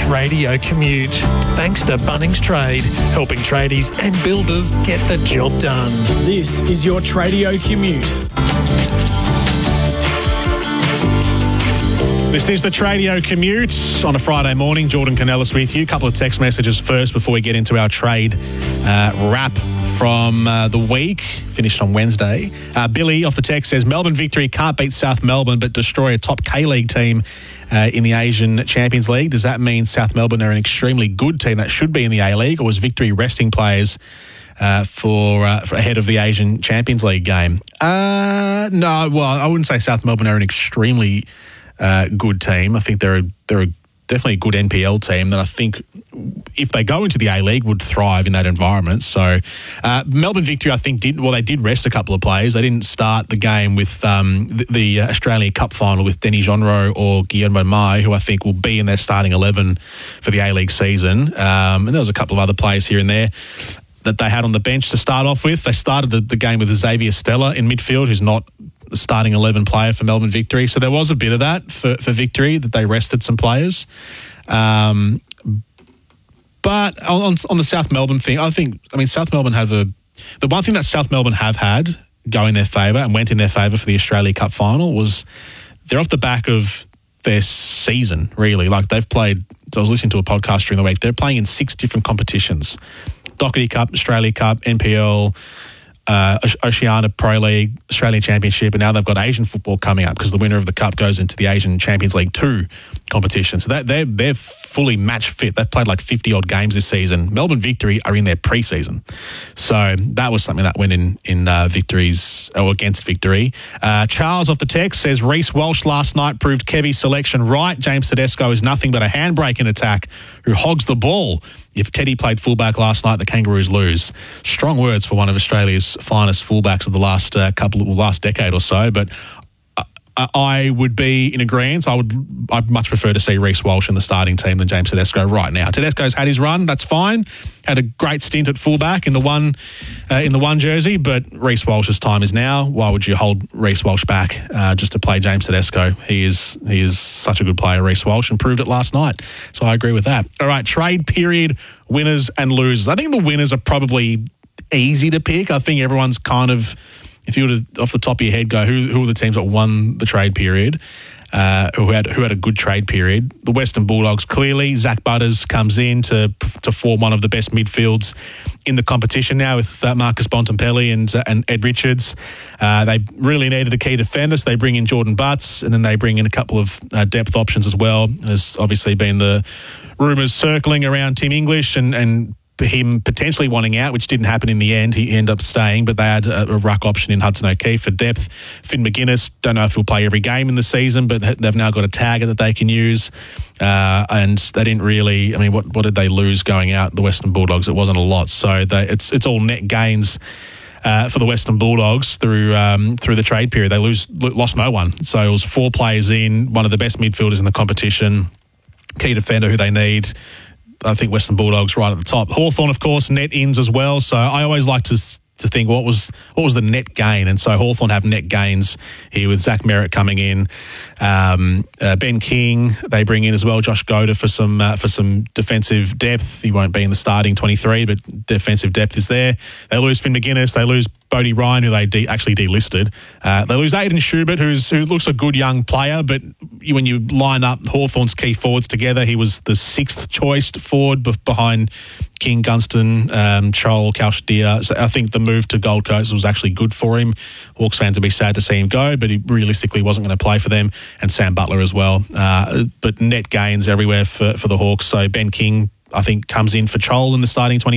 Radio Commute. Thanks to Bunnings Trade, helping tradies and builders get the job done. This is your Tradio Commute. This is the Tradio Commute on a Friday morning. Jordan Canellis with you. A couple of text messages first before we get into our trade wrap from the week, finished on Wednesday. Billy off the text says, Melbourne victory can't beat South Melbourne but destroy a top K-League team in the Asian Champions League. Does that mean South Melbourne are an extremely good team that should be in the A-League, or was victory resting players for ahead of the Asian Champions League game? No, well, I wouldn't say South Melbourne are an extremely good team. I think they're definitely a good NPL team that I think if they go into the A-League would thrive in that environment. So Melbourne victory, I think, they did rest a couple of players. They didn't start the game with the Australian Cup final with Denny Jonro or Guillermo Mai, who I think will be in their starting 11 for the A-League season. And there was a couple of other players here and there that they had on the bench to start off with. They started the game with Xavier Stella in midfield, who's not the starting 11 player for Melbourne victory. So there was a bit of that for victory, that they rested some players. But on the South Melbourne thing, South Melbourne the one thing that South Melbourne have had go in their favour and went in their favour for the Australia Cup final was they're off the back of their season, really. Like they've played, I was listening to a podcast during the week, they're playing in 6 different competitions. Doherty Cup, Australia Cup, NPL, Oceania Pro League, Australian Championship, and now they've got Asian football coming up because the winner of the Cup goes into the Asian Champions League 2 competition. So they're fully match fit. They've played like 50-odd games this season. Melbourne victory are in their pre-season. So that was something that went in victories, or against victory. Charles off the text says, Reece Walsh last night proved Kevy's selection right. James Tedesco is nothing but a handbrake in attack who hogs the ball. If Teddy played fullback last night, the Kangaroos lose. Strong words for one of Australia's finest fullbacks of the last decade or so, but I would be in agreement. I'd much prefer to see Reece Walsh in the starting team than James Tedesco right now. Tedesco's had his run, that's fine. Had a great stint at fullback in the one jersey, but Reece Walsh's time is now. Why would you hold Reece Walsh back just to play James Tedesco? He is such a good player, Reece Walsh, and proved it last night. So I agree with that. All right, trade period, winners and losers. I think the winners are probably easy to pick. I think everyone's kind of, if you were to, off the top of your head, go, who were the teams that won the trade period, who had a good trade period? The Western Bulldogs, clearly. Zach Butters comes in to form one of the best midfields in the competition now with Marcus Bontempelli and Ed Richards. They really needed a key defender, so they bring in Jordan Butts, and then they bring in a couple of depth options as well. There's obviously been the rumours circling around Tim English and him potentially wanting out, which didn't happen in the end. He ended up staying, but they had a ruck option in Hudson O'Keefe for depth. Finn McGuinness, don't know if he'll play every game in the season, but they've now got a tagger that they can use. And they didn't really, what did they lose going out, the Western Bulldogs? It wasn't a lot. So it's all net gains for the Western Bulldogs through the trade period. They lost no one. So it was 4 players in, one of the best midfielders in the competition, key defender who they need. I think Western Bulldogs right at the top. Hawthorn, of course, net ins as well. So I always like to think what was the net gain, and so Hawthorn have net gains here with Zach Merritt coming in, Ben King they bring in as well, Josh Goda for some defensive depth. He won't be in the starting 23, but defensive depth is there. They lose Finn McGuinness, they lose Bodie Ryan, who they actually delisted. They lose Aidan Schubert, who looks a good young player, but when you line up Hawthorn's key forwards together, he was the 6th choice forward behind King, Gunston, Chol, Kalshadir. So I think the move to Gold Coast was actually good for him. Hawks fans would be sad to see him go, but he realistically wasn't going to play for them, and Sam Butler as well. But net gains everywhere for the Hawks. So Ben King, I think, comes in for Chol in the starting 20.